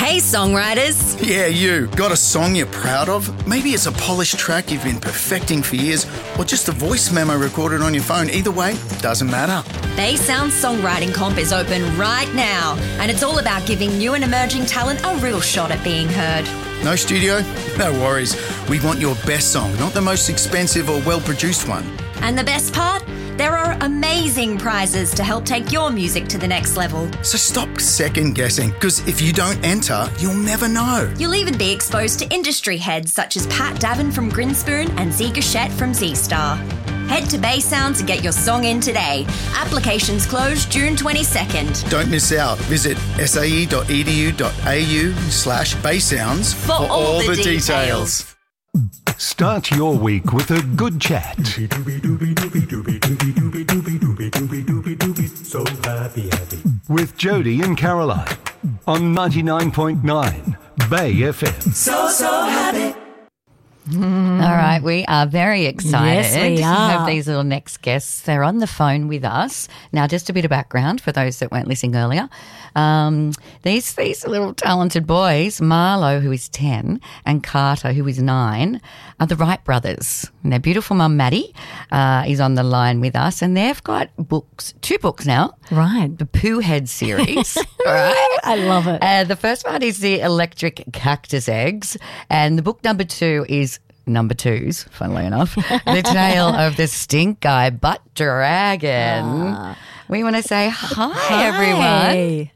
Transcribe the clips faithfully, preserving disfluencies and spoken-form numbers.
Hey, songwriters. Yeah, you. Got a song you're proud of? Maybe it's a polished track you've been perfecting for years, or just a voice memo recorded on your phone. Either way, doesn't matter. Baysound Songwriting Comp is open right now, and it's all about giving new and emerging talent a real shot at being heard. No studio? No worries. We want your best song, not the most expensive or well-produced one. And the best part? There are amazing prizes to help take your music to the next level. So stop second-guessing, because if you don't enter, you'll never know. You'll even be exposed to industry heads such as Pat Davin from Grinspoon and Z Gachette from Z-Star. Head to Baysound to get your song in today. Applications close June twenty-second. Don't miss out. Visit sae.edu.au slash baysounds for, for all, all the, the details. details. Start your week with a good chat. So happy, happy. With Jody and Caroline on ninety-nine point nine Bay F M. So, so happy. Mm. All right, we are very excited yes, we to are. have these little next guests. They're on the phone with us. Now, just a bit of background for those that weren't listening earlier. Um, these these little talented boys, Marlo, who is ten, and Carter, who is nine, are the Wright brothers. And their beautiful mum, Maddie, uh, is on the line with us, and they've got books, two books now. Right. The Pooh Head series. Right. I love it. Uh, the first one is the Electric Cactus Eggs, and the book number two is number twos, funnily enough, The Tale of the Stink Guy Butt Dragon. Uh, we want to say hi, hi, everyone.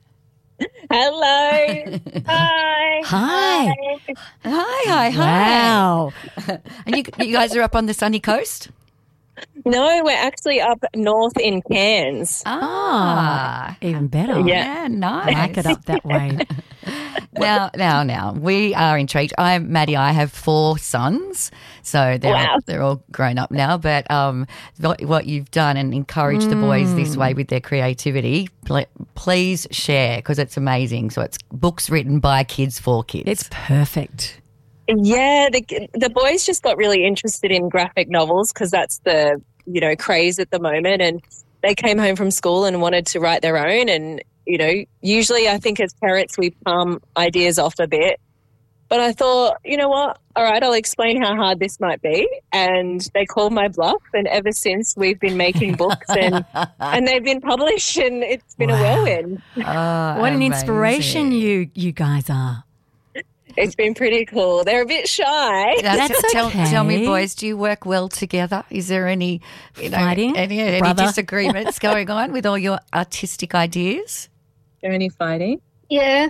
Hello. Hi. Hi. Hi, hi, hi. Wow. And you, you guys are up on the sunny coast? No, we're actually up north in Cairns. Ah. Even better. Yeah, yeah nice. Back it up that way. Now, now, now, we are intrigued. I'm Maddie. I have four sons, so they're wow. all, they're all grown up now. But um, what, what you've done and encouraged mm. the boys this way with their creativity, pl- please share because it's amazing. So it's books written by kids for kids. It's perfect. Yeah, the the boys just got really interested in graphic novels because that's the you know craze at the moment, and they came home from school and wanted to write their own. And you know, usually I think as parents we palm ideas off a bit, but I thought, you know what? All right, I'll explain how hard this might be. And they called my bluff, and ever since we've been making books and and they've been published, and it's been wow. a whirlwind. Oh, what an amazing. inspiration you you guys are. It's been pretty cool. They're a bit shy. That's, That's tell, okay. tell me, boys, do you work well together? Is there any, you know, fighting, any, any brother? disagreements going on with all your artistic ideas? Is there any fighting? Yeah.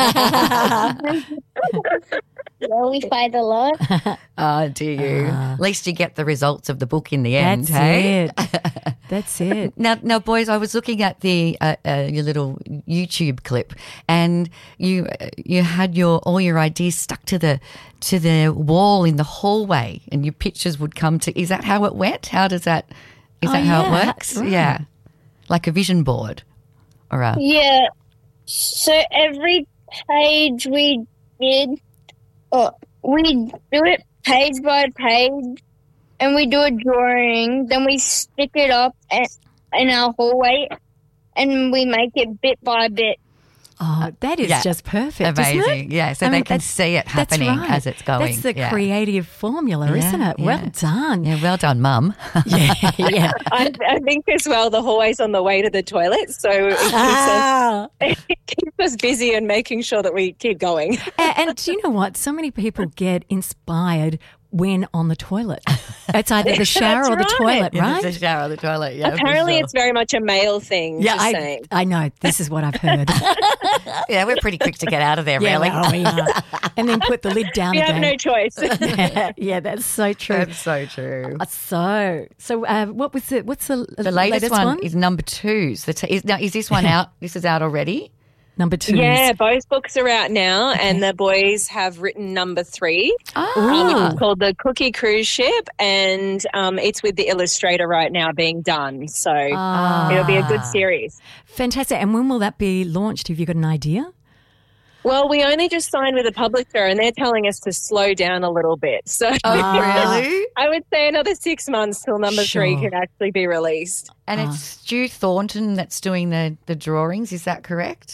Well, we fight a lot. Oh, do you? Uh, At least you get the results of the book in the end, That's hey? it. That's it. Now, now, boys, I was looking at the uh, uh, your little YouTube clip, and you uh, you had your all your ideas stuck to the to the wall in the hallway, and your pictures would come to. Is that how it went? How does that? Is Oh, that how yeah, it works? right. Yeah, like a vision board, or a Yeah. So every page we did, or we do it page by page, and we do a drawing. Then we stick it up at, in our hallway, and we make it bit by bit. Oh, that is Yeah. just perfect, amazing. isn't it? Yeah, so I they mean, can that's- see it that's happening right. as it's going. That's the yeah. creative formula, Yeah, isn't it? Well yeah. done. Yeah, well done, Mum. Yeah, yeah. I, I think as well the hallway's on the way to the toilet, so it keeps, Ah. us, it keeps us busy and making sure that we keep going. and, and do you know what? So many people get inspired when on the toilet. It's either the shower or the That's toilet, Yeah, right? the shower or the toilet. Yeah, for Apparently sure. it's very much a male thing, Yeah, just I, saying. I know. This is what I've heard. Yeah, we're pretty quick to get out of there, yeah, really. well, we are. And then put the lid down We have again. no choice. yeah, yeah, that's so true. That's so true. Uh, So, so uh, what was it? What's the, The latest, one, one? is number twos. The t- is, now, is this one out? This is out already? Number two. Yeah, both books are out now, and the boys have written number three, Oh. um, which is called The Cookie Cruise Ship, and um, it's with the illustrator right now being done. So Ah. it'll be a good series. Fantastic. And when will that be launched? Have you got an idea? Well, we only just signed with a publisher, and they're telling us to slow down a little bit. So really? I would say another six months till number three Sure. can actually be released. And it's Stu Thornton that's doing the, the drawings. Is that correct?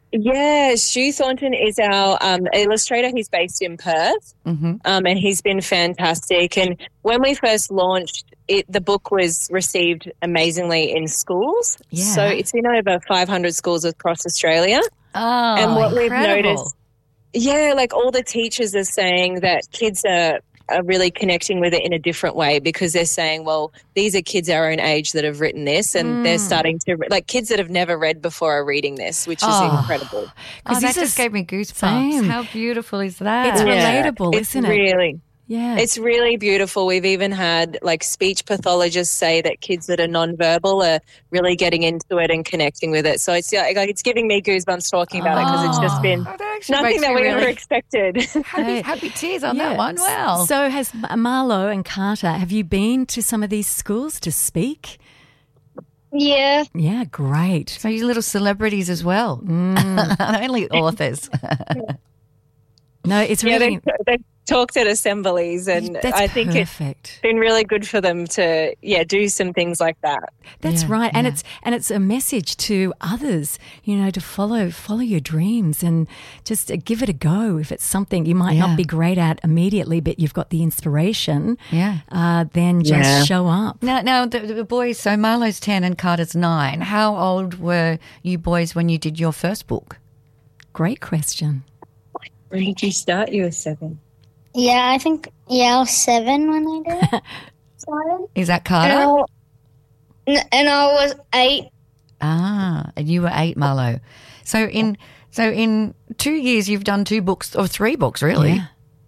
Yeah, Stu Thornton is our um, illustrator. He's based in Perth, Mm-hmm. um, and he's been fantastic. And when we first launched it, the book was received amazingly in schools. Yeah. So it's in over five hundred schools across Australia. Oh, and what we've incredible. noticed, yeah, like all the teachers are saying that kids are, are really connecting with it in a different way because they're saying, well, these are kids our own age that have written this, and Mm. they're starting to, like kids that have never read before are reading this, which is Oh. incredible. Oh, that this just is- gave me goosebumps. Same. How beautiful is that? It's Yeah, relatable, it's isn't it? really, Yeah. It's really beautiful. We've even had like speech pathologists say that kids that are nonverbal are really getting into it and connecting with it. So it's like like, it's giving me goosebumps talking about it because it's just been Oh, that actually nothing makes that me we really ever expected. happy, happy tears on Yeah. that one. Wow. So has Marlo and Carter, have you been to some of these schools to speak? Yeah. Yeah, great. So you're little celebrities as well. Mm. Not only authors. No, it's yeah, really they, they talked at assemblies, and that's I think it's perfect. been really good for them to yeah do some things like that. That's Yeah, right, and yeah. it's and it's a message to others, you know, to follow follow your dreams and just uh, give it a go. If it's something you might Yeah. not be great at immediately, but you've got the inspiration, Yeah. uh, then just Yeah. show up. Now, now the, the boys, so Marlo's ten and Carter's nine. How old were you boys when you did your first book? Great question. When did you start? You were seven. Yeah, I think, yeah, I was seven when I did it. Started. Is that And Carter? I, n- and I was eight. Ah, and you were eight, Marlo. So in so in two years, you've done two books or three books, really.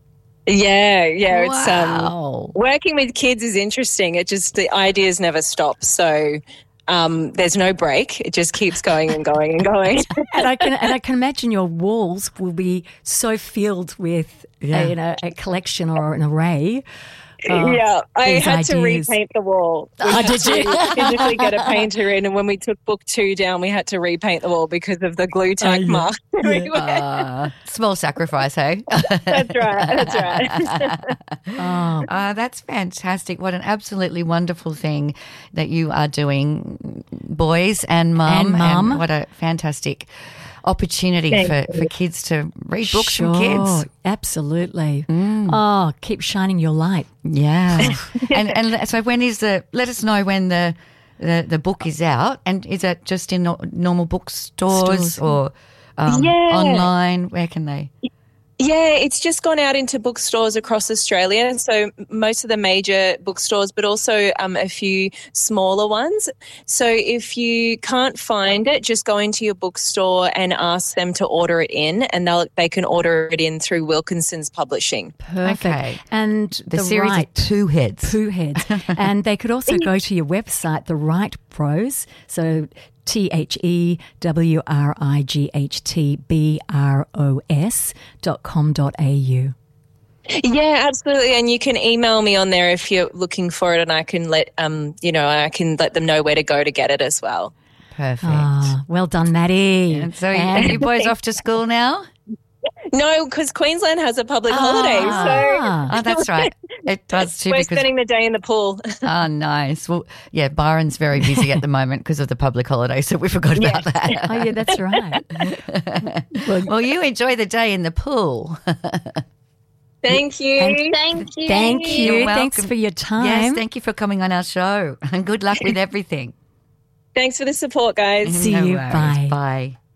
Yeah. Yeah, yeah. It's um, Wow. working with kids is interesting. It just the ideas never stop. So um, there's no break. It just keeps going and going and going. and I can and I can imagine your walls will be so filled with Yeah. a, you know, a collection or an array. of yeah, I these had to ideas. repaint the wall. We Oh, had did to you? physically get a painter in, and when we took book two down, we had to repaint the wall because of the glue tack yeah. mark. everywhere. Uh, small sacrifice, hey? That's right. That's right. Oh, Uh, that's fantastic. What an absolutely wonderful thing that you are doing, boys and mum. And mum. what a fantastic opportunity Thank for, for kids to read books sure, from kids. absolutely. Oh, keep shining your light. Yeah. and and so when is the, let us know when the, the, the book is out, and is it just in no- normal bookstores Stores. or um, Yeah. online? Where can they? Yeah, it's just gone out into bookstores across Australia. So most of the major bookstores, but also um, a few smaller ones. So if you can't find it, just go into your bookstore and ask them to order it in, and they'll they can order it in through Wilkinson's Publishing. Perfect. Okay. And The, the, series right of Two Heads. poo heads. And they could also go to your website, The Right Prose. So T H E W R I G H T B R O S dot com dot A U. Yeah, absolutely. And you can email me on there if you're looking for it, and I can let um you know I can let them know where to go to get it as well. Perfect. Ah, well done, Maddie. And so are you boys off to school now? No, because Queensland has a public holiday, so Ah. Oh, that's right. It does too we're because spending the day in the pool. oh, nice. Well, yeah, Byron's very busy at the moment because of the public holiday, so we forgot about that. Oh, yeah, that's right. Well, you enjoy the day in the pool. Thank you. And- Thank you. Thank you. You're Thanks welcome. for your time. Yes, thank you for coming on our show, and good luck with everything. Thanks for the support, guys. See No you. worries. Bye. Bye.